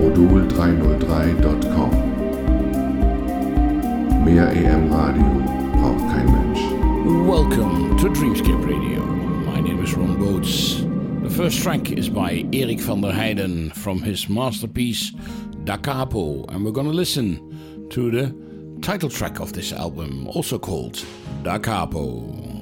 modul303.com. Mehr EM-Radio braucht kein Mensch. Welcome to Dreamscape Radio. My name is Ron Boats. The first track is by Erik van der Heijden from his masterpiece Da Capo, and we're gonna listen to the title track of this album, also called Da Capo.